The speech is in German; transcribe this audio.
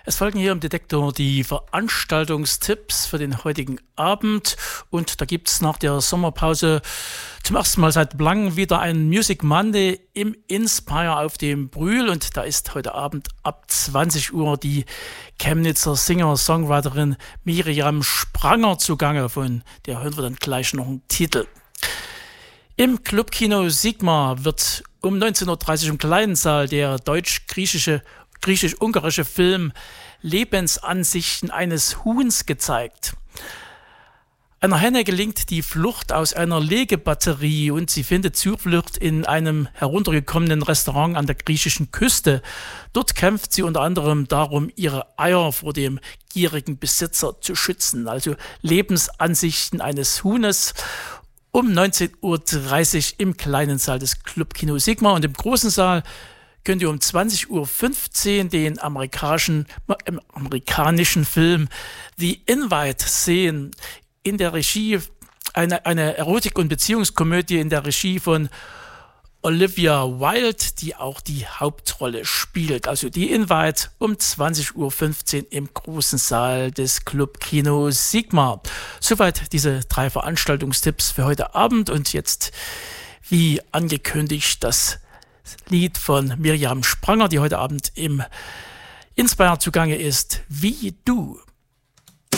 Es folgen hier im Detektor die Veranstaltungstipps für den heutigen Abend und da gibt es nach der Sommerpause zum ersten Mal seit langem wieder einen Music Monday im Inspire auf dem Brühl und da ist heute Abend ab 20 Uhr die Chemnitzer Singer-Songwriterin Miriam Spranger zugange, von der hören wir dann gleich noch einen Titel. Im Clubkino Sigma wird um 19.30 Uhr im kleinen Saal der griechisch-ungarische Film Lebensansichten eines Huhns gezeigt. Einer Henne gelingt die Flucht aus einer Legebatterie und sie findet Zuflucht in einem heruntergekommenen Restaurant an der griechischen Küste. Dort kämpft sie unter anderem darum, ihre Eier vor dem gierigen Besitzer zu schützen. Also Lebensansichten eines Huhnes um 19.30 Uhr im kleinen Saal des Clubkino Sigma und im großen Saal könnt ihr um 20.15 Uhr den amerikanischen Film The Invite sehen. In der Regie eine Erotik- und Beziehungskomödie in der Regie von Olivia Wilde, die auch die Hauptrolle spielt. Also die Invite um 20.15 Uhr im großen Saal des Clubkino Sigma. Soweit diese 3 Veranstaltungstipps für heute Abend und jetzt, wie angekündigt, das Lied von Miriam Spranger, die heute Abend im Inspire zugange ist, Wie du.